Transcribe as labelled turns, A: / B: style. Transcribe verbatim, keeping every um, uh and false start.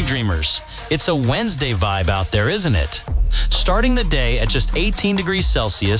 A: morning, dreamers. It's a Wednesday vibe out there, isn't it? Starting the day at just eighteen degrees Celsius,